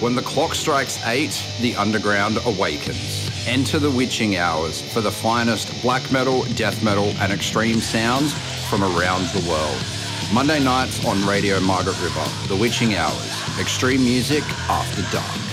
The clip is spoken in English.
When the clock strikes 8, the underground awakens. Enter the witching hours for the finest black metal, death metal and extreme sounds from around the world. Monday nights on Radio Margaret River, The Witching Hours, extreme music after dark.